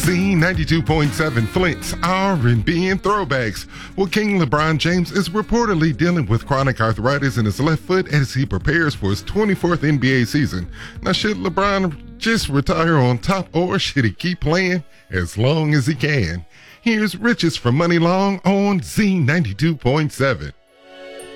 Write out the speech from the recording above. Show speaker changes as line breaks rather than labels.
Z92.7 Flint's R&B and throwbacks. Well, King LeBron James is reportedly dealing with chronic arthritis in his left foot as he prepares for his 24th NBA season. Now, should LeBron just retire on top, or should he keep playing as long as he can? Here's Riches from Money Long on Z92.7.